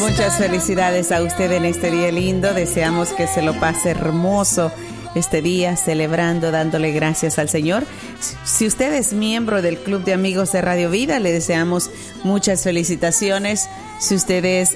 Muchas felicidades a usted en este día lindo. Deseamos que se lo pase hermoso este día, celebrando, dándole gracias al Señor. Si usted es miembro del Club de Amigos de Radio Vida, le deseamos muchas felicitaciones. Si usted es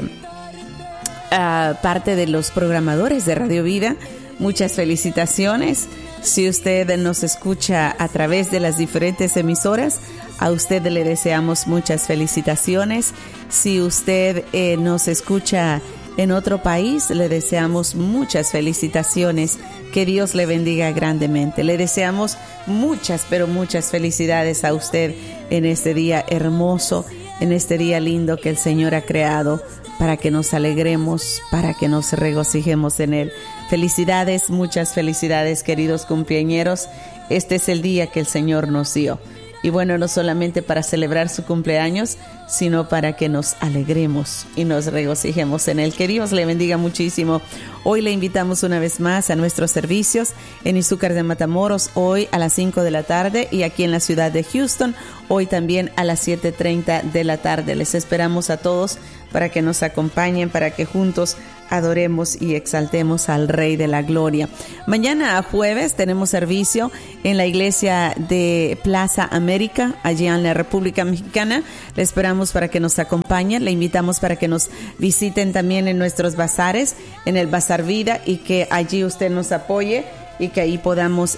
parte de los programadores de Radio Vida, muchas felicitaciones. Si usted nos escucha a través de las diferentes emisoras, a usted le deseamos muchas felicitaciones. Si usted nos escucha en otro país, le deseamos muchas felicitaciones. Que Dios le bendiga grandemente. Le deseamos muchas, pero muchas felicidades a usted en este día hermoso, en este día lindo que el Señor ha creado para que nos alegremos, para que nos regocijemos en Él. Felicidades, muchas felicidades, queridos cumpleañeros. Este es el día que el Señor nos dio. Y bueno, no solamente para celebrar su cumpleaños, sino para que nos alegremos y nos regocijemos en Él. Que Dios le bendiga muchísimo. Hoy le invitamos una vez más a nuestros servicios en Izúcar de Matamoros, hoy a las 5 de la tarde, y aquí en la ciudad de Houston, hoy también a las 7:30 de la tarde. Les esperamos a todos para que nos acompañen, para que juntos adoremos y exaltemos al Rey de la Gloria. Mañana jueves tenemos servicio en la iglesia de Plaza América, allí en la República Mexicana. Le esperamos para que nos acompañen. Le invitamos para que nos visiten también en nuestros bazares, en el Bazar Vida, y que allí usted nos apoye y que ahí podamos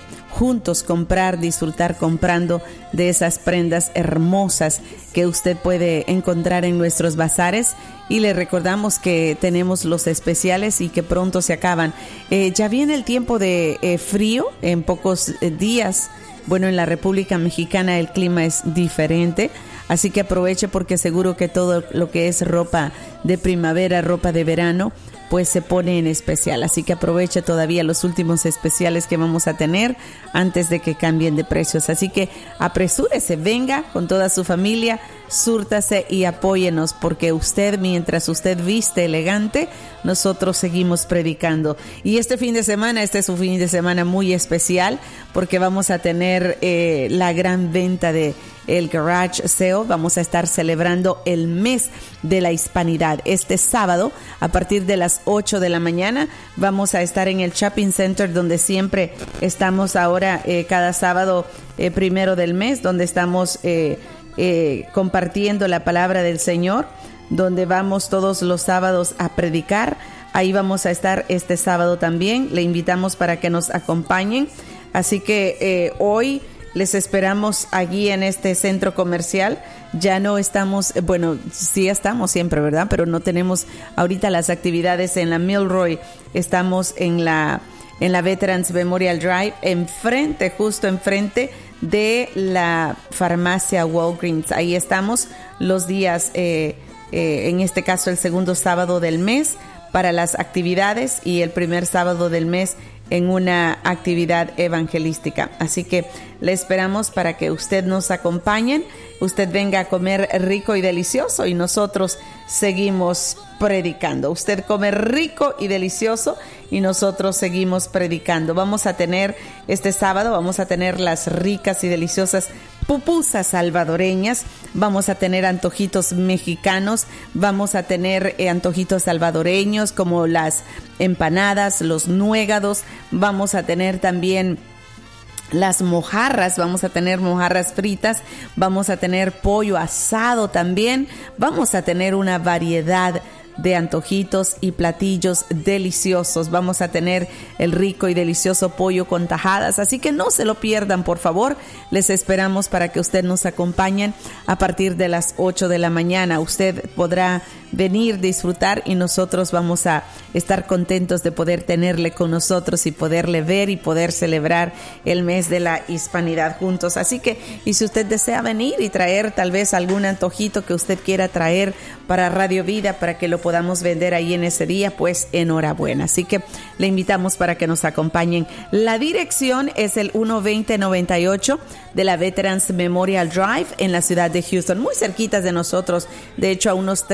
juntos comprar, disfrutar comprando de esas prendas hermosas que usted puede encontrar en nuestros bazares. Y le recordamos que tenemos los especiales y que pronto se acaban. Ya viene el tiempo de frío en pocos días. Bueno, en la República Mexicana el clima es diferente, así que aproveche, porque seguro que todo lo que es ropa de primavera, ropa de verano, pues se pone en especial. Así que aproveche todavía los últimos especiales que vamos a tener antes de que cambien de precios. Así que apresúrese, venga con toda su familia, súrtase y apóyenos, porque usted, mientras usted viste elegante, nosotros seguimos predicando. Y este fin de semana, este es un fin de semana muy especial, porque vamos a tener la gran venta de el Garage Sale. Vamos a estar celebrando el mes de la hispanidad. Este sábado, a partir de las 8 de la mañana, vamos a estar en el Shopping Center, donde siempre estamos ahora cada sábado primero del mes, donde estamos compartiendo la palabra del Señor, donde vamos todos los sábados a predicar. Ahí vamos a estar este sábado también. Le invitamos para que nos acompañen. Así que hoy les esperamos allí en este centro comercial. Ya no estamos, bueno, sí estamos siempre, ¿verdad? Pero no tenemos ahorita las actividades en la Milroy. Estamos en la Veterans Memorial Drive, enfrente, justo enfrente de la farmacia Walgreens. Ahí estamos los días, en este caso el segundo sábado del mes para las actividades, y el primer sábado del mes en una actividad evangelística. Así que le esperamos para que usted nos acompañe, usted venga a comer rico y delicioso, y nosotros seguimos predicando. Usted come rico y delicioso y nosotros seguimos predicando. Vamos a tener este sábado, vamos a tener las ricas y deliciosas pupusas salvadoreñas, vamos a tener antojitos mexicanos, vamos a tener antojitos salvadoreños como las empanadas, los nuegados, vamos a tener también las mojarras, vamos a tener mojarras fritas, vamos a tener pollo asado también, vamos a tener una variedad de antojitos y platillos deliciosos. Vamos a tener el rico y delicioso pollo con tajadas, así que no se lo pierdan, por favor. Les esperamos para que usted nos acompañen a partir de las 8 de la mañana. Usted podrá venir, disfrutar, y nosotros vamos a estar contentos de poder tenerle con nosotros y poderle ver y poder celebrar el mes de la hispanidad juntos. Así que, y si usted desea venir y traer tal vez algún antojito que usted quiera traer para Radio Vida, para que lo podamos vender ahí en ese día, pues enhorabuena. Así que le invitamos para que nos acompañen. La dirección es el 12098 de la Veterans Memorial Drive en la ciudad de Houston, muy cerquitas de nosotros, de hecho a unos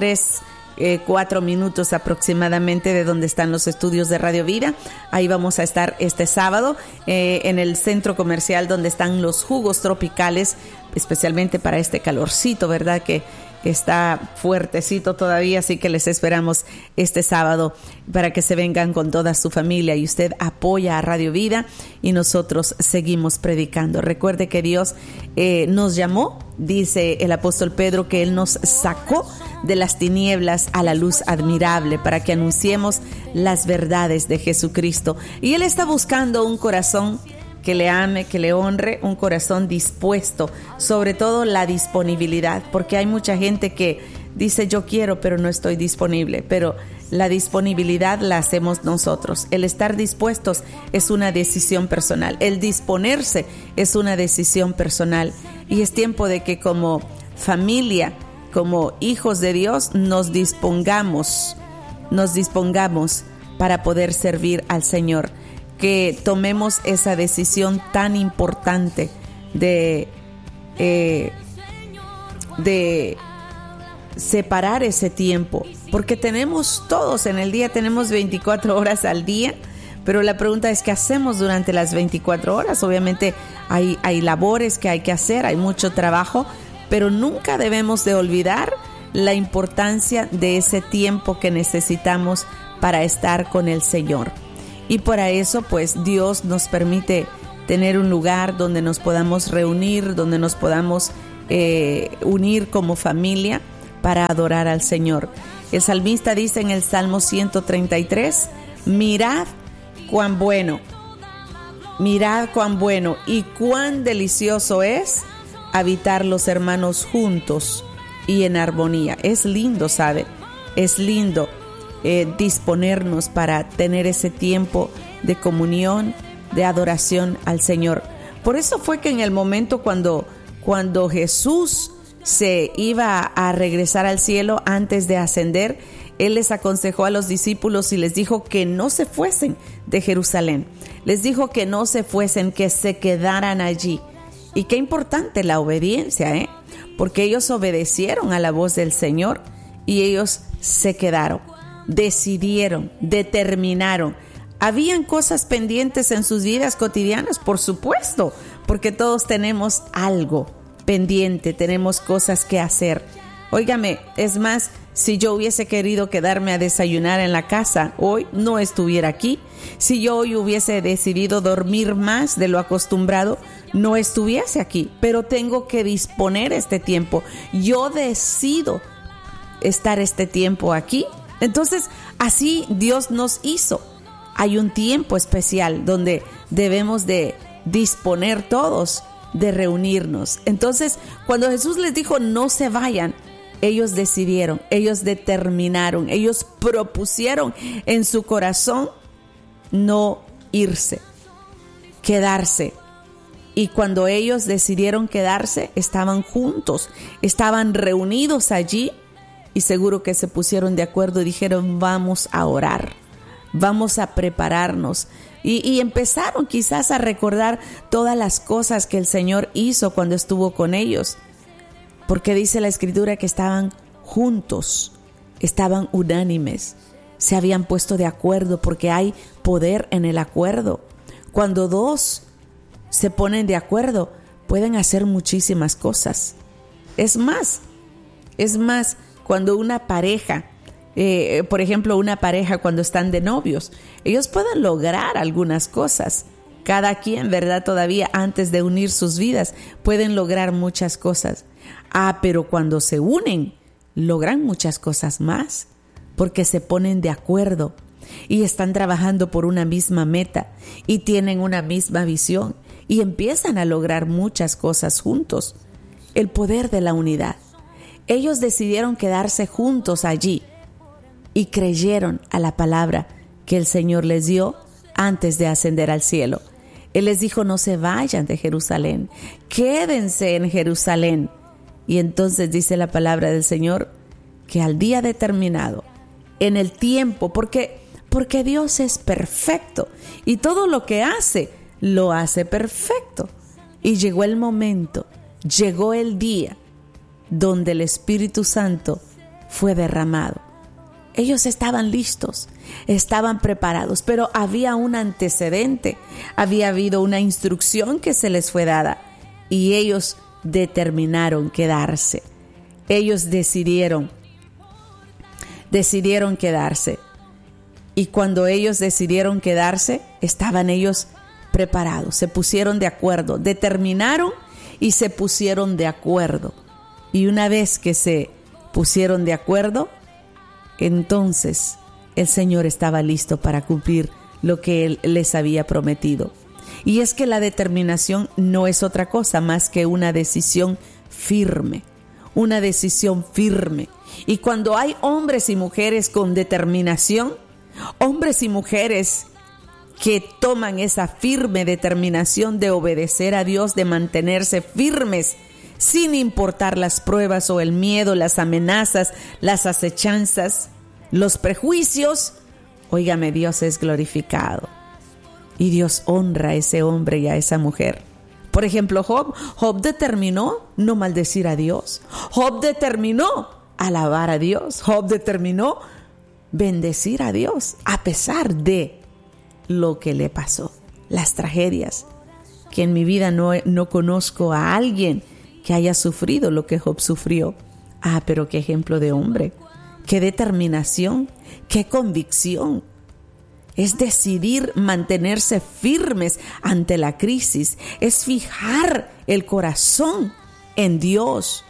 4 minutos aproximadamente de donde están los estudios de Radio Vida. Ahí vamos a estar este sábado en el centro comercial donde están los jugos tropicales, especialmente para este calorcito, ¿verdad? Que está fuertecito todavía, así que les esperamos este sábado para que se vengan con toda su familia y usted apoya a Radio Vida y nosotros seguimos predicando. Recuerde que Dios nos llamó, dice el apóstol Pedro, que Él nos sacó de las tinieblas a la luz admirable para que anunciemos las verdades de Jesucristo. Y Él está buscando un corazón que le ame, que le honre, un corazón dispuesto, sobre todo la disponibilidad, porque hay mucha gente que dice yo quiero, pero no estoy disponible, pero la disponibilidad la hacemos nosotros. El estar dispuestos es una decisión personal, el disponerse es una decisión personal, y es tiempo de que como familia, como hijos de Dios, nos dispongamos para poder servir al Señor, que tomemos esa decisión tan importante de separar ese tiempo, porque tenemos todos en el día, tenemos 24 horas al día, pero la pregunta es ¿qué hacemos durante las 24 horas? Obviamente hay labores que hay que hacer, hay mucho trabajo, pero nunca debemos de olvidar la importancia de ese tiempo que necesitamos para estar con el Señor. Y para eso, pues, Dios nos permite tener un lugar donde nos podamos reunir, donde nos podamos unir como familia para adorar al Señor. El salmista dice en el Salmo 133, mirad cuán bueno y cuán delicioso es habitar los hermanos juntos y en armonía. Es lindo, ¿sabe? Es lindo disponernos para tener ese tiempo de comunión, de adoración al Señor. Por eso fue que en el momento cuando Jesús se iba a regresar al cielo antes de ascender, Él les aconsejó a los discípulos y les dijo que no se fuesen de Jerusalén. Les dijo que no se fuesen, que se quedaran allí. Y qué importante la obediencia, porque ellos obedecieron a la voz del Señor y ellos se quedaron. Decidieron, determinaron. ¿Habían cosas pendientes en sus vidas cotidianas? Por supuesto, porque todos tenemos algo pendiente, tenemos cosas que hacer. Óigame, es más, si yo hubiese querido quedarme a desayunar en la casa, hoy no estuviera aquí. Si yo hoy hubiese decidido dormir más de lo acostumbrado, no estuviese aquí. Pero tengo que disponer este tiempo. Yo decido estar este tiempo aquí. Entonces, así Dios nos hizo. Hay un tiempo especial donde debemos de disponer todos de reunirnos. Entonces, cuando Jesús les dijo no se vayan, ellos decidieron, ellos determinaron, ellos propusieron en su corazón no irse, quedarse. Y cuando ellos decidieron quedarse, estaban juntos, estaban reunidos allí. Y seguro que se pusieron de acuerdo y dijeron, vamos a orar, vamos a prepararnos. Y empezaron quizás a recordar todas las cosas que el Señor hizo cuando estuvo con ellos. Porque dice la Escritura que estaban juntos, estaban unánimes, se habían puesto de acuerdo porque hay poder en el acuerdo. Cuando dos se ponen de acuerdo, pueden hacer muchísimas cosas. Es más, cuando una pareja, por ejemplo, una pareja cuando están de novios, ellos pueden lograr algunas cosas. Cada quien, ¿verdad? Todavía antes de unir sus vidas, pueden lograr muchas cosas. Pero cuando se unen, logran muchas cosas más, porque se ponen de acuerdo y están trabajando por una misma meta y tienen una misma visión y empiezan a lograr muchas cosas juntos. El poder de la unidad. Ellos decidieron quedarse juntos allí y creyeron a la palabra que el Señor les dio antes de ascender al cielo. Él les dijo, no se vayan de Jerusalén, quédense en Jerusalén. Y entonces dice la palabra del Señor que al día determinado, en el tiempo, porque Dios es perfecto y todo lo que hace, lo hace perfecto. Y llegó el momento, llegó el día donde el Espíritu Santo fue derramado. Ellos estaban listos, estaban preparados, pero había un antecedente, había habido una instrucción que se les fue dada y ellos determinaron quedarse. ellos decidieron quedarse. Y cuando ellos decidieron quedarse, estaban ellos preparados, se pusieron de acuerdo, determinaron y se pusieron de acuerdo. Y una vez que se pusieron de acuerdo, entonces el Señor estaba listo para cumplir lo que Él les había prometido. Y es que la determinación no es otra cosa más que una decisión firme, una decisión firme. Y cuando hay hombres y mujeres con determinación, hombres y mujeres que toman esa firme determinación de obedecer a Dios, de mantenerse firmes, sin importar las pruebas o el miedo, las amenazas, las acechanzas, los prejuicios, óigame, Dios es glorificado. Y Dios honra a ese hombre y a esa mujer. Por ejemplo, Job determinó no maldecir a Dios. Job determinó alabar a Dios. Job determinó bendecir a Dios a pesar de lo que le pasó, las tragedias. Que en mi vida no conozco a alguien que haya sufrido lo que Job sufrió. Pero qué ejemplo de hombre, qué determinación, qué convicción. Es decidir mantenerse firmes ante la crisis, es fijar el corazón en Dios.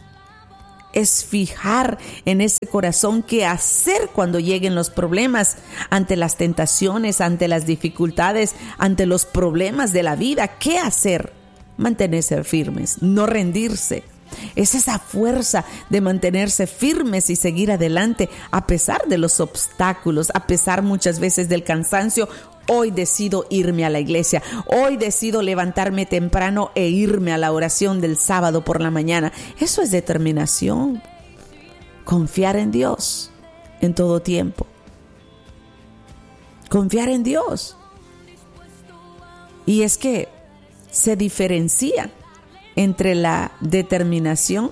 Es fijar en ese corazón qué hacer cuando lleguen los problemas, ante las tentaciones, ante las dificultades, ante los problemas de la vida. ¿Qué hacer? Mantenerse firmes, no rendirse. Es esa fuerza de mantenerse firmes y seguir adelante a pesar de los obstáculos, a pesar muchas veces del cansancio. Hoy decido irme a la iglesia. Hoy decido levantarme temprano e irme a la oración del sábado por la mañana. Eso es determinación. Confiar en Dios en todo tiempo. Confiar en Dios. Y es que se diferencia entre la determinación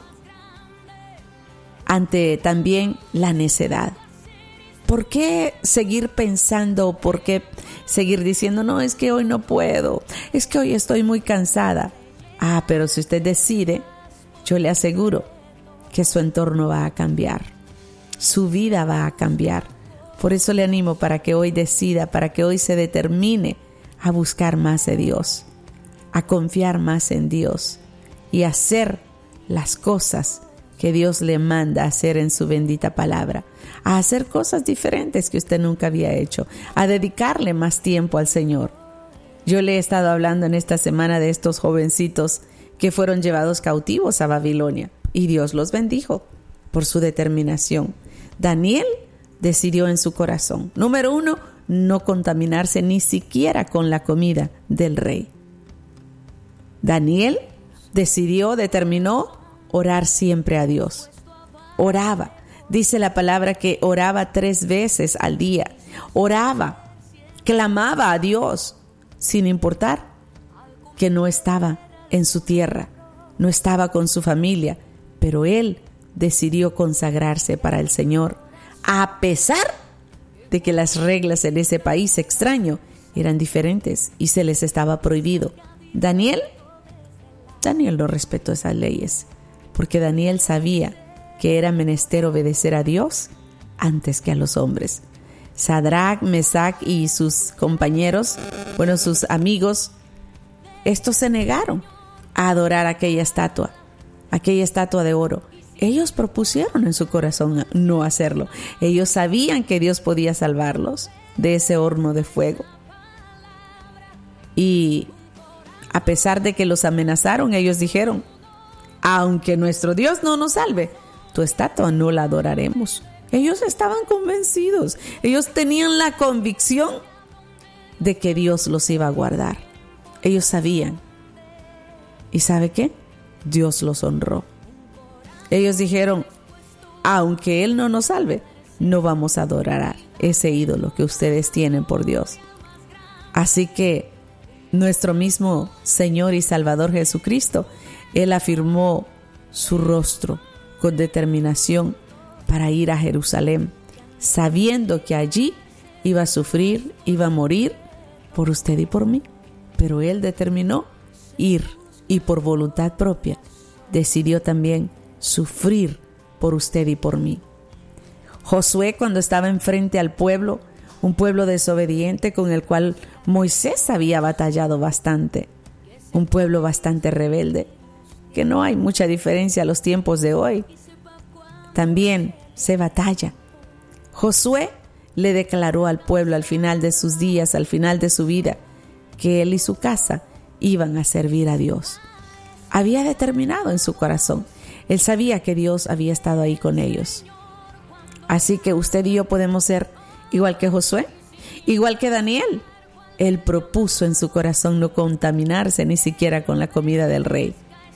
ante también la necedad. ¿Por qué seguir pensando? ¿Por qué seguir diciendo, no, es que hoy no puedo, es que hoy estoy muy cansada? Pero si usted decide, yo le aseguro que su entorno va a cambiar, su vida va a cambiar. Por eso le animo para que hoy decida, para que hoy se determine a buscar más de Dios, a confiar más en Dios y a hacer las cosas que Dios le manda hacer en su bendita palabra, a hacer cosas diferentes que usted nunca había hecho, a dedicarle más tiempo al Señor. Yo le he estado hablando en esta semana de estos jovencitos que fueron llevados cautivos a Babilonia y Dios los bendijo por su determinación. Daniel decidió en su corazón, número 1, no contaminarse ni siquiera con la comida del rey. Daniel determinó orar siempre a Dios. Oraba. Dice la palabra que oraba 3 veces al día. Oraba, clamaba a Dios, sin importar que no estaba en su tierra, no estaba con su familia, pero él decidió consagrarse para el Señor, a pesar de que las reglas en ese país extraño eran diferentes y se les estaba prohibido. Daniel no respetó esas leyes, porque Daniel sabía que era menester obedecer a Dios antes que a los hombres. Sadrach, Mesach y sus compañeros, sus amigos, estos se negaron a adorar aquella estatua de oro. Ellos propusieron en su corazón no hacerlo. Ellos sabían que Dios podía salvarlos de ese horno de fuego. Y a pesar de que los amenazaron, ellos dijeron, aunque nuestro Dios no nos salve, tu estatua no la adoraremos. Ellos estaban convencidos, ellos tenían la convicción de que Dios los iba a guardar. Ellos sabían. ¿Y sabe qué? Dios los honró. Ellos dijeron, aunque Él no nos salve, no vamos a adorar ese ídolo que ustedes tienen por Dios. Así que nuestro mismo Señor y Salvador Jesucristo, Él afirmó su rostro con determinación para ir a Jerusalén, sabiendo que allí iba a sufrir, iba a morir por usted y por mí. Pero Él determinó ir y por voluntad propia decidió también sufrir por usted y por mí. Josué, cuando estaba enfrente al pueblo, un pueblo desobediente con el cual Moisés había batallado bastante, un pueblo bastante rebelde, que no hay mucha diferencia a los tiempos de hoy. También se batalla. Josué le declaró al pueblo al final de sus días, al final de su vida, que él y su casa iban a servir a Dios. Había determinado en su corazón. Él sabía que Dios había estado ahí con ellos. Así que usted y yo podemos ser igual que Josué, igual que Daniel. Él propuso en su corazón no contaminarse ni siquiera con la comida del rey.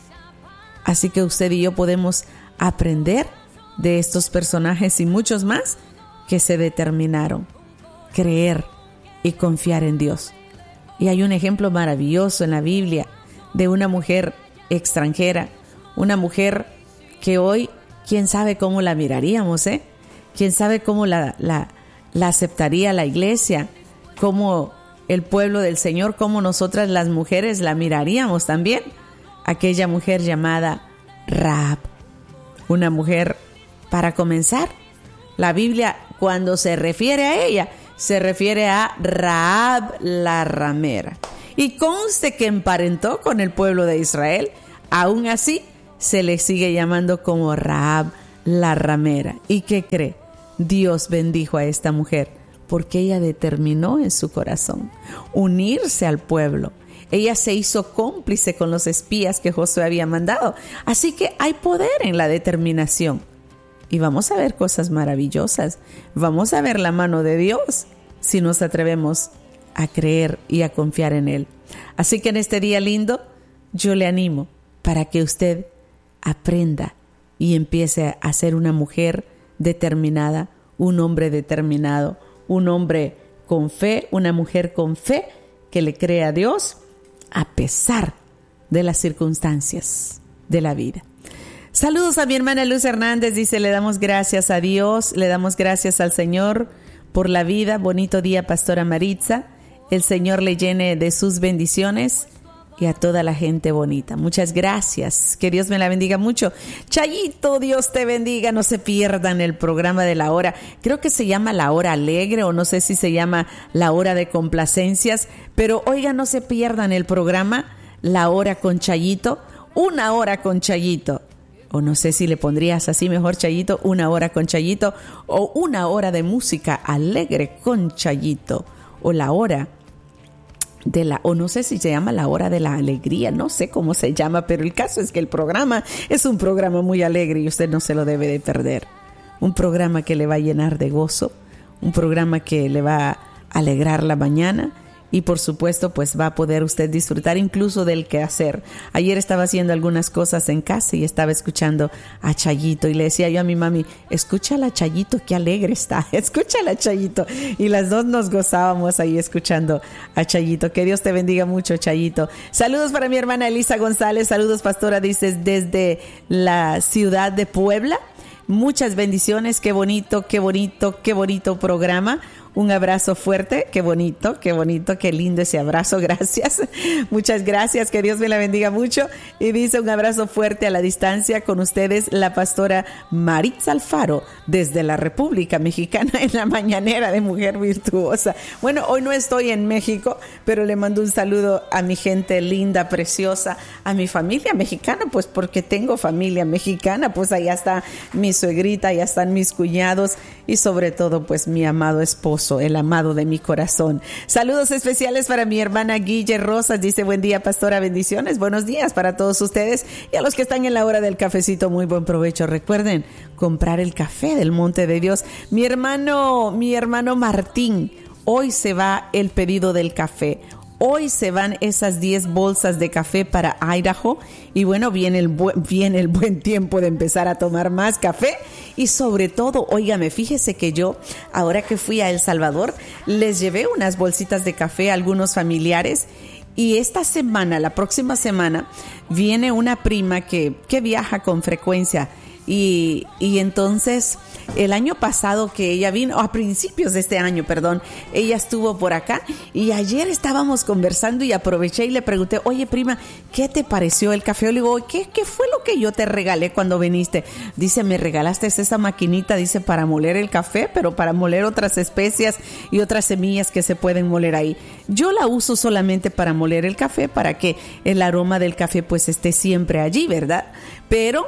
Así que usted y yo podemos aprender de estos personajes y muchos más que se determinaron creer y confiar en Dios. Y hay un ejemplo maravilloso en la Biblia de una mujer extranjera, una mujer que hoy, quién sabe cómo la miraríamos, quién sabe cómo la aceptaría la iglesia, cómo el pueblo del Señor, cómo nosotras las mujeres la miraríamos también. Aquella mujer llamada Rahab, una mujer, para comenzar, la Biblia cuando se refiere a ella, se refiere a Rahab la ramera. Y conste que emparentó con el pueblo de Israel, aún así se le sigue llamando como Rahab la ramera. ¿Y qué cree? Dios bendijo a esta mujer porque ella determinó en su corazón unirse al pueblo. Ella se hizo cómplice con los espías que Josué había mandado. Así que hay poder en la determinación. Y vamos a ver cosas maravillosas. Vamos a ver la mano de Dios si nos atrevemos a creer y a confiar en Él. Así que en este día lindo, yo le animo para que usted aprenda y empiece a ser una mujer determinada, un hombre determinado, un hombre con fe, una mujer con fe que le cree a Dios a pesar de las circunstancias de la vida. Saludos a mi hermana Luz Hernández, dice, le damos gracias a Dios, le damos gracias al Señor por la vida. Bonito día, Pastora Maritza. El Señor le llene de sus bendiciones y a toda la gente bonita. Muchas gracias. Que Dios me la bendiga mucho. Chayito, Dios te bendiga. No se pierdan el programa de la hora. Creo que se llama La Hora Alegre o no sé si se llama La Hora de Complacencias. Pero oiga, no se pierdan el programa La Hora con Chayito. Una hora con Chayito. O no sé si le pondrías así mejor, Chayito, una hora con Chayito. O una hora de música alegre con Chayito. O la hora o no sé si se llama La Hora de la Alegría, no sé cómo se llama, pero el caso es que el programa es un programa muy alegre y usted no se lo debe de perder. Un programa que le va a llenar de gozo, un programa que le va a alegrar la mañana y por supuesto pues va a poder usted disfrutar incluso del quehacer. Ayer estaba haciendo algunas cosas en casa y estaba escuchando a Chayito y le decía yo a mi mami, escúchala Chayito, qué alegre está, escúchala Chayito. Y las dos nos gozábamos ahí escuchando a Chayito. Que Dios te bendiga mucho, Chayito. Saludos para mi hermana Elisa González, saludos pastora, dices desde la ciudad de Puebla. Muchas bendiciones, qué bonito programa. Un abrazo fuerte, qué bonito, qué lindo ese abrazo, gracias. Muchas gracias, que Dios me la bendiga mucho. Y dice un abrazo fuerte a la distancia con ustedes, la pastora Maritza Alfaro, desde la República Mexicana, en la mañanera de Mujer Virtuosa. Bueno, hoy no estoy en México, pero le mando un saludo a mi gente linda, preciosa, a mi familia mexicana, pues porque tengo familia mexicana, pues allá está mi suegrita, allá están mis cuñados y sobre todo pues mi amado esposo, el amado de mi corazón. Saludos especiales para mi hermana Guille Rosas, dice buen día pastora, bendiciones, buenos días para todos ustedes y a los que están en la hora del cafecito, muy buen provecho. Recuerden comprar el café del Monte de Dios. Mi hermano Martín, hoy se va el pedido del café. Hoy se van esas 10 bolsas de café para Idaho y bueno, viene el buen tiempo de empezar a tomar más café y sobre todo, óigame, fíjese que yo, ahora que fui a El Salvador, les llevé unas bolsitas de café a algunos familiares y esta semana, la próxima semana, viene una prima que viaja con frecuencia Y entonces el año pasado que ella vino, a principios de este año, perdón, ella estuvo por acá y ayer estábamos conversando y aproveché y le pregunté, oye prima, ¿qué te pareció el café? Le digo, ¿qué fue lo que yo te regalé cuando viniste? Dice, me regalaste esa maquinita, dice, para moler el café, pero para moler otras especias y otras semillas que se pueden moler ahí. Yo la uso solamente para moler el café, para que el aroma del café pues esté siempre allí, ¿verdad? Pero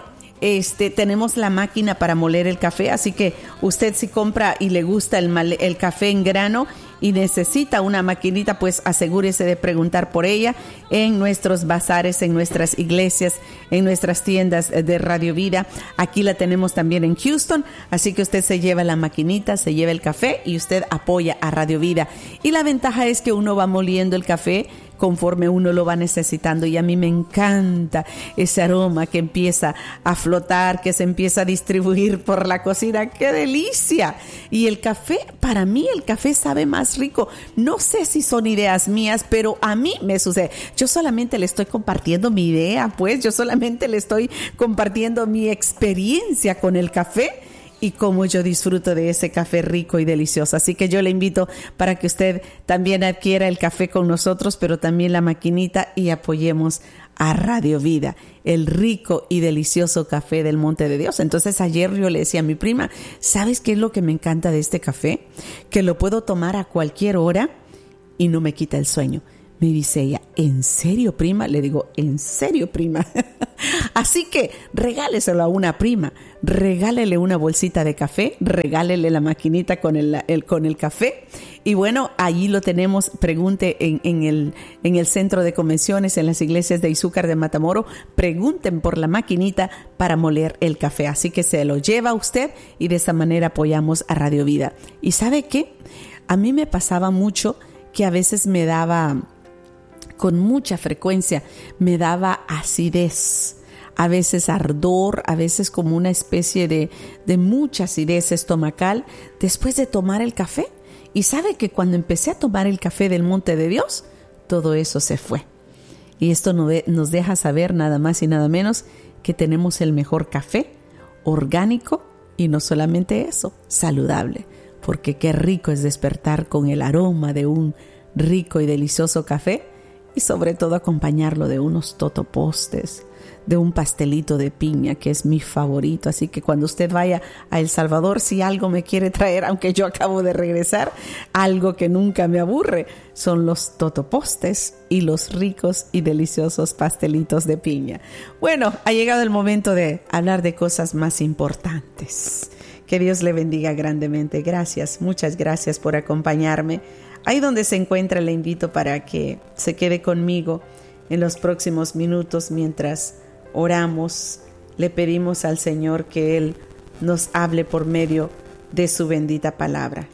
tenemos la máquina para moler el café, así que usted si compra y le gusta el café en grano y necesita una maquinita, pues asegúrese de preguntar por ella en nuestros bazares, en nuestras iglesias, en nuestras tiendas de Radio Vida. Aquí la tenemos también en Houston, así que usted se lleva la maquinita, se lleva el café y usted apoya a Radio Vida. Y la ventaja es que uno va moliendo el café conforme uno lo va necesitando, y a mí me encanta ese aroma que empieza a flotar, que se empieza a distribuir por la cocina. ¡Qué delicia! Y el café, para mí el café sabe más rico. No sé si son ideas mías, pero a mí me sucede. Yo solamente le estoy compartiendo mi idea, pues yo solamente le estoy compartiendo mi experiencia con el café y cómo yo disfruto de ese café rico y delicioso. Así que yo le invito para que usted también adquiera el café con nosotros, pero también la maquinita, y apoyemos a Radio Vida, el rico y delicioso café del Monte de Dios. Entonces ayer yo le decía a mi prima, ¿sabes qué es lo que me encanta de este café? Que lo puedo tomar a cualquier hora y no me quita el sueño. Me dice ella, ¿en serio, prima? Le digo, ¿en serio, prima? Así que regáleselo a una prima, regálele una bolsita de café, regálele la maquinita con el café. Y bueno, allí lo tenemos. Pregunte en el centro de convenciones, en las iglesias de Izúcar de Matamoros, pregunten por la maquinita para moler el café. Así que se lo lleva usted y de esa manera apoyamos a Radio Vida. ¿Y sabe qué? A mí me pasaba mucho que a veces me daba, con mucha frecuencia, me daba acidez, a veces ardor, a veces como una especie de mucha acidez estomacal después de tomar el café. Y sabe que cuando empecé a tomar el café del Monte de Dios, todo eso se fue. Y esto nos deja saber nada más y nada menos que tenemos el mejor café, orgánico, y no solamente eso, saludable. Porque qué rico es despertar con el aroma de un rico y delicioso café, y sobre todo acompañarlo de unos totopostes, de un pastelito de piña, que es mi favorito. Así que cuando usted vaya a El Salvador, si algo me quiere traer, aunque yo acabo de regresar, algo que nunca me aburre son los totopostes y los ricos y deliciosos pastelitos de piña. Bueno, ha llegado el momento de hablar de cosas más importantes. Que Dios le bendiga grandemente. Gracias, muchas gracias por acompañarme. Ahí donde se encuentra, le invito para que se quede conmigo en los próximos minutos mientras oramos. Le pedimos al Señor que Él nos hable por medio de su bendita palabra.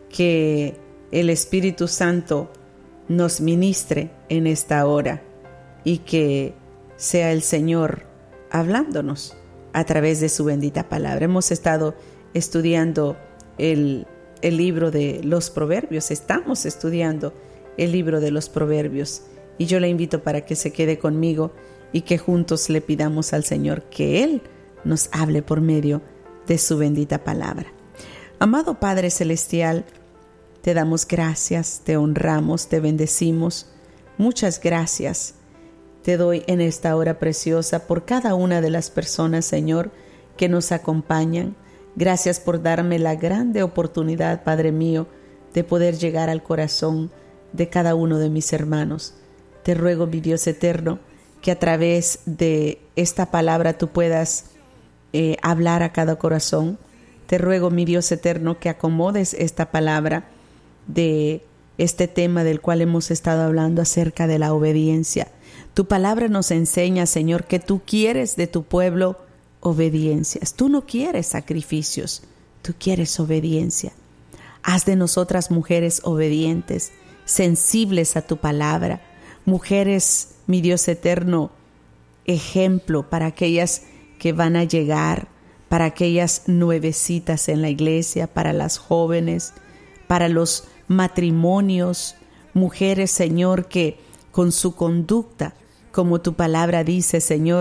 Que el Espíritu Santo nos ministre en esta hora y que sea el Señor hablándonos a través de su bendita palabra. Hemos estado estudiando el libro de los Proverbios. Estamos estudiando el libro de los Proverbios y yo le invito para que se quede conmigo y que juntos le pidamos al Señor que Él nos hable por medio de su bendita palabra. Amado Padre Celestial, te damos gracias, te honramos, te bendecimos. Muchas gracias te doy en esta hora preciosa por cada una de las personas, Señor, que nos acompañan. Gracias por darme la grande oportunidad, Padre mío, de poder llegar al corazón de cada uno de mis hermanos. Te ruego, mi Dios eterno, que a través de esta palabra tú puedas hablar a cada corazón. Te ruego, mi Dios eterno, que acomodes esta palabra de este tema del cual hemos estado hablando acerca de la obediencia. Tu palabra nos enseña, Señor, que tú quieres de tu pueblo obediencias. Tú no quieres sacrificios, tú quieres obediencia. Haz de nosotras mujeres obedientes, sensibles a tu palabra, mujeres, mi Dios eterno, ejemplo para aquellas que van a llegar, para aquellas nuevecitas en la iglesia, para las jóvenes, para los matrimonios, mujeres, Señor, que con su conducta, como tu palabra dice, Señor,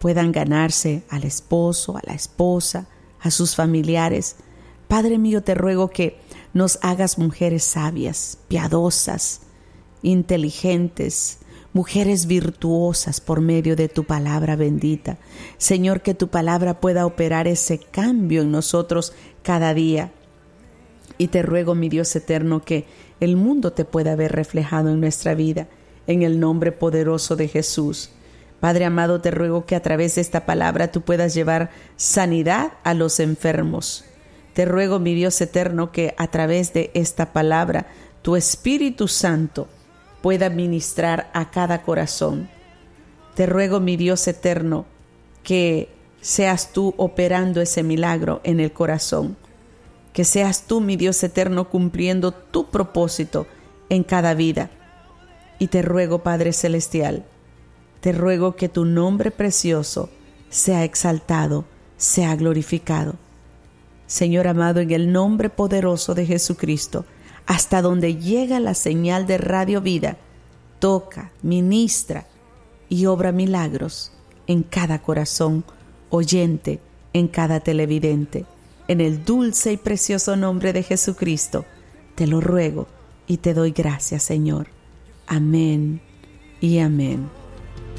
puedan ganarse al esposo, a la esposa, a sus familiares. Padre mío, te ruego que nos hagas mujeres sabias, piadosas, inteligentes, mujeres virtuosas por medio de tu palabra bendita. Señor, que tu palabra pueda operar ese cambio en nosotros cada día. Y te ruego, mi Dios eterno, que el mundo te pueda ver reflejado en nuestra vida, en el nombre poderoso de Jesús. Padre amado, te ruego que a través de esta palabra tú puedas llevar sanidad a los enfermos. Te ruego, mi Dios eterno, que a través de esta palabra tu Espíritu Santo pueda ministrar a cada corazón. Te ruego, mi Dios eterno, que seas tú operando ese milagro en el corazón. Que seas tú, mi Dios eterno, cumpliendo tu propósito en cada vida. Y te ruego, Padre Celestial, te ruego que tu nombre precioso sea exaltado, sea glorificado. Señor amado, en el nombre poderoso de Jesucristo, hasta donde llega la señal de Radio Vida, toca, ministra y obra milagros en cada corazón oyente, en cada televidente. En el dulce y precioso nombre de Jesucristo, te lo ruego y te doy gracias, Señor. Amén y amén.